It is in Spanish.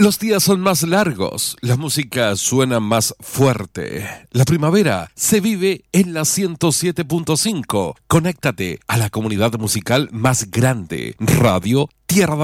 Los días son más largos, la música suena más fuerte. La primavera se vive en la 107.5. Conéctate a la comunidad musical más grande, Radio Tierra